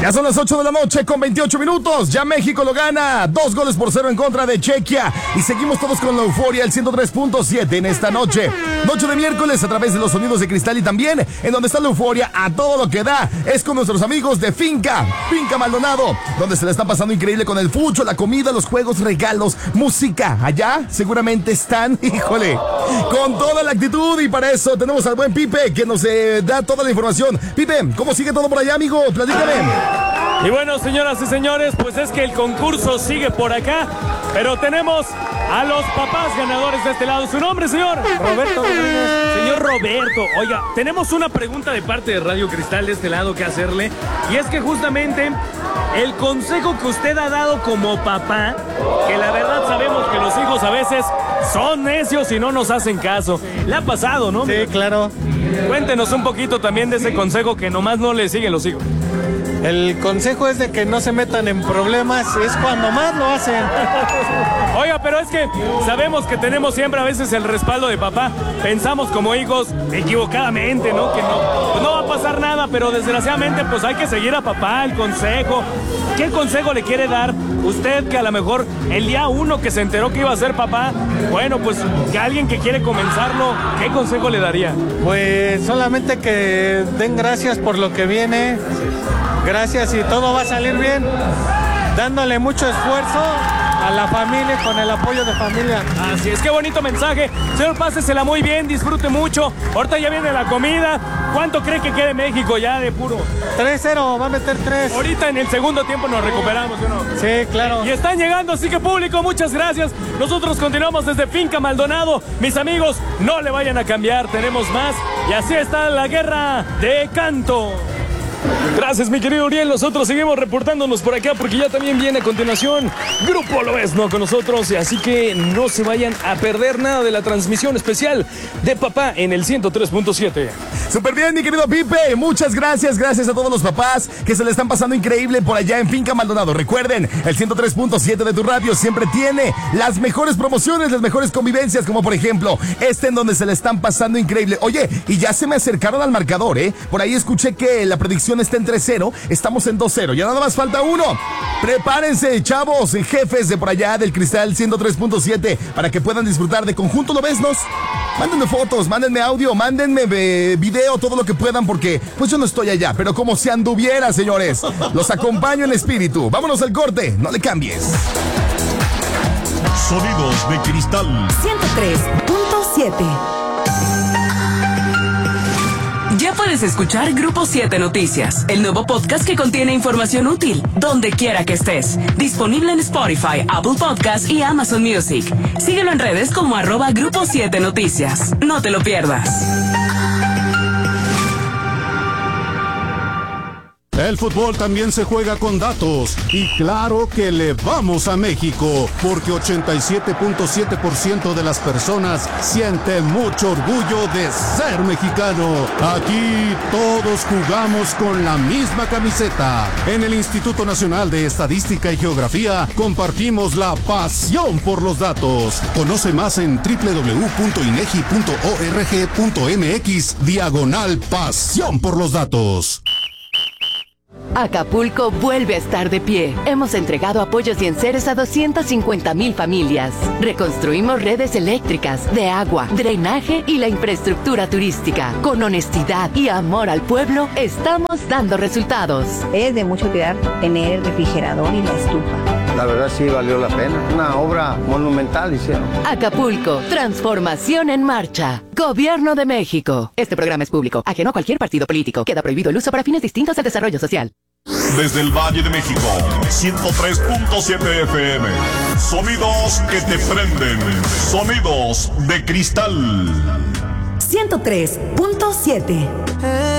Ya son las 8 de la noche con 28 minutos. Ya México lo gana. 2-0 en contra de Chequia. Y seguimos todos con la euforia, el 103.7 en esta noche. Noche de miércoles a través de los sonidos de Cristal y también en donde está la euforia a todo lo que da. Es con nuestros amigos de Finca Maldonado, donde se la está pasando increíble con el fucho, la comida, los juegos, regalos, música. Allá seguramente están, híjole, con toda la actitud. Y para eso tenemos al buen Pipe que nos da toda la información. Pipe, ¿cómo sigue todo por allá, amigo? Platícame. Y bueno, señoras y señores, pues es que el concurso sigue por acá, pero tenemos a los papás ganadores de este lado. ¿Su nombre, señor? Roberto. Señor Roberto, oiga, tenemos una pregunta de parte de Radio Cristal de este lado que hacerle, y es que justamente el consejo que usted ha dado como papá, que la verdad sabemos que los hijos a veces son necios y no nos hacen caso. Le ha pasado, ¿no? Sí, claro. Cuéntenos un poquito también de ese consejo que nomás no le siguen los hijos. El consejo es de que no se metan en problemas, es cuando más lo hacen. Oiga, pero es que sabemos que tenemos siempre a veces el respaldo de papá. Pensamos como hijos equivocadamente, ¿no? Que pues no va a pasar nada, pero desgraciadamente pues hay que seguir a papá, el consejo. ¿Qué consejo le quiere dar usted que a lo mejor el día 1 que se enteró que iba a ser papá, bueno, pues que alguien que quiere comenzarlo, ¿qué consejo le daría? Pues solamente que den gracias por lo que viene. Gracias y todo va a salir bien, dándole mucho esfuerzo a la familia, con el apoyo de familia. Así es, qué bonito mensaje. Señor, pásesela muy bien, disfrute mucho. Ahorita ya viene la comida. ¿Cuánto cree que quede México ya de puro? 3-0, va a meter 3. Ahorita en el segundo tiempo nos recuperamos, ¿o no? Sí, claro. Y están llegando, así que público, muchas gracias. Nosotros continuamos desde Finca Maldonado. Mis amigos, no le vayan a cambiar, tenemos más. Y así está la guerra de canto. Gracias, mi querido Uriel. Nosotros seguimos reportándonos por acá porque ya también viene a continuación Grupo Lobezno con nosotros. Así que no se vayan a perder nada de la transmisión especial de Papá en el 103.7. Súper bien, mi querido Pipe. Muchas gracias. Gracias a todos los papás que se le están pasando increíble por allá en Finca Maldonado. Recuerden, el 103.7 de tu radio siempre tiene las mejores promociones, las mejores convivencias, como por ejemplo en donde se le están pasando increíble. Oye, y ya se me acercaron al marcador, ¿eh? Por ahí escuché que la predicción está en 3-0, estamos en 2-0, ya nada más falta uno. Prepárense, chavos, jefes de por allá del Cristal 103.7 para que puedan disfrutar de Conjunto Lobeznos. Mándenme fotos, mándenme audio, mándenme video, todo lo que puedan porque pues yo no estoy allá, pero como si anduviera, señores. Los acompaño en espíritu. Vámonos al corte, no le cambies. Sonidos de Cristal 103.7. Ya puedes escuchar Grupo 7 Noticias, el nuevo podcast que contiene información útil, donde quiera que estés. Disponible en Spotify, Apple Podcasts y Amazon Music. Síguelo en redes como @Grupo 7 Noticias. No te lo pierdas. El fútbol también se juega con datos y claro que le vamos a México porque 87.7% de las personas sienten mucho orgullo de ser mexicano. Aquí todos jugamos con la misma camiseta. En el Instituto Nacional de Estadística y Geografía compartimos la pasión por los datos. Conoce más en www.inegi.org.mx/pasión por los datos. Acapulco vuelve a estar de pie. Hemos entregado apoyos y enseres a 250,000 familias. Reconstruimos redes eléctricas, de agua, drenaje y la infraestructura turística. Con honestidad y amor al pueblo, estamos dando resultados. Es de mucha utilidad tener refrigerador y la estufa. La verdad sí valió la pena. Una obra monumental hicieron. Acapulco, transformación en marcha. Gobierno de México. Este programa es público, ajeno a cualquier partido político. Queda prohibido el uso para fines distintos al desarrollo social. Desde el Valle de México, 103.7 FM. Sonidos que te prenden. Sonidos de Cristal. 103.7.